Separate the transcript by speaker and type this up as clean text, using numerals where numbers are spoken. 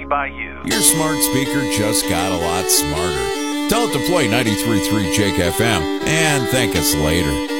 Speaker 1: by you.
Speaker 2: Your smart speaker just got a lot smarter. Tell it to play 93.3 Jake FM and thank us later.